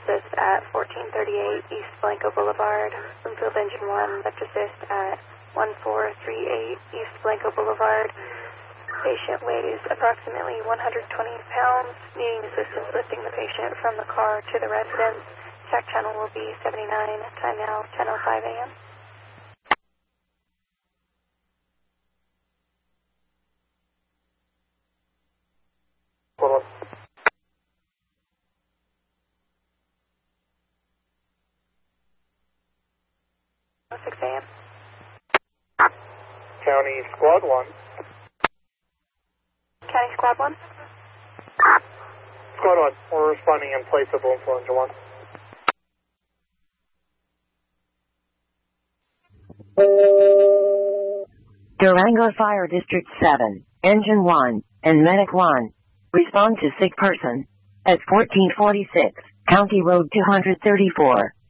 assist at 1438 East Blanco Boulevard. Bloomfield Engine 1, left assist at 1438 East Blanco Boulevard. Patient weighs approximately 120 pounds, needing assistance lifting the patient from the car to the residence. Check channel will be 79, time now 10:05 a.m. Hold on. 6 a.m. County Squad 1. County Squad 1. Squad 1, we're responding in place of Influenza 1. Durango Fire District 7, Engine 1, and Medic 1. Respond to sick person at 1446, County Road 234.